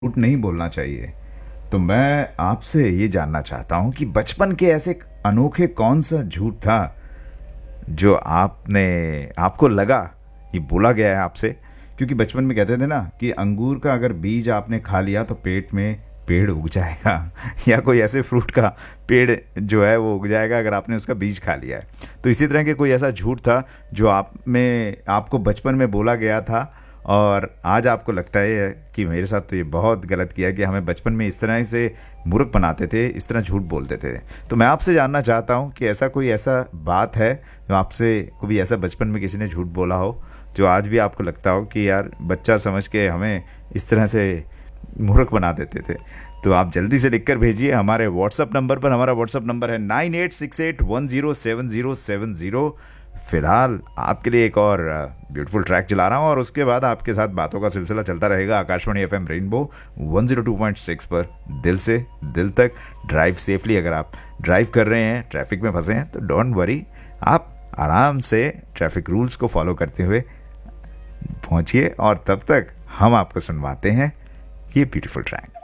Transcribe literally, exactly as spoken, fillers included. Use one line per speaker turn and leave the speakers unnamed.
झूठ नहीं बोलना चाहिए। तो मैं आपसे ये जानना चाहता हूँ कि बचपन के ऐसे अनोखे कौन सा झूठ था जो आपने आपको लगा ये बोला गया है आपसे, क्योंकि बचपन में कहते थे ना कि अंगूर का अगर बीज आपने खा लिया तो पेट में पेड़ उग जाएगा या कोई ऐसे फ्रूट का पेड़ जो है वो उग जाएगा अगर आपने उसका बीज खा लिया है। तो इसी तरह के कोई ऐसा झूठ था जो आप में आपको बचपन में बोला गया था और आज आपको लगता है कि मेरे साथ तो ये बहुत गलत किया कि हमें बचपन में इस तरह से मूर्ख बनाते थे, इस तरह झूठ बोलते थे। तो मैं आपसे जानना चाहता हूँ कि ऐसा कोई ऐसा बात है जो आपसे कभी ऐसा बचपन में किसी ने झूठ बोला हो जो आज भी आपको लगता हो कि यार बच्चा समझ के हमें इस तरह से मूर्ख बना देते थे। तो आप जल्दी से लिखकर भेजिए हमारे व्हाट्सअप नंबर पर। हमारा व्हाट्सअप नंबर है nine eight six eight one zero seven zero seven zero. फिलहाल आपके लिए एक और ब्यूटीफुल ट्रैक चला रहा हूँ और उसके बाद आपके साथ बातों का सिलसिला चलता रहेगा Akashvani FM rainbow one zero two point six पर, दिल से दिल तक। Drive safely. अगर आप ड्राइव कर रहे हैं, ट्रैफिक में फंसे हैं तो डोंट वरी, आप आराम से ट्रैफिक रूल्स को फॉलो करते हुए पहुंचिए और तब तक हम आपको सुनवाते हैं ये ब्यूटीफुल ट्रैक।